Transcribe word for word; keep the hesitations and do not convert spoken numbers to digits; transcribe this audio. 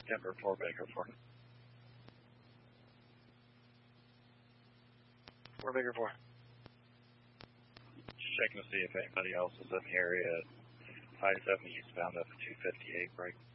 Denver four, Baker four. four, Baker four. Just checking to see if anybody else is in the area. five seventy eastbound up at two fifty-eight, break.